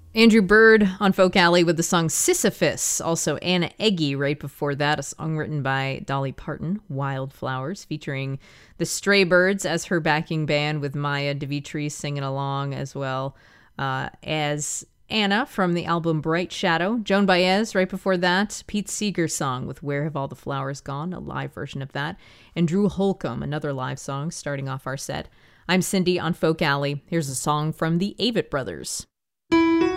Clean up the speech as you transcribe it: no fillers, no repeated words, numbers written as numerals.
Andrew Bird on Folk Alley with the song Sisyphus. Also Anna Eggy right before that, a song written by Dolly Parton, Wildflowers, featuring the Stray Birds as her backing band with Maya Devitri singing along as well as Anna from the album Bright Shadow. Joan Baez right before that. Pete Seeger's song with Where Have All the Flowers Gone, a live version of that. And Drew Holcomb, another live song starting off our set. I'm Cindy on Folk Alley. Here's a song from the Avett Brothers.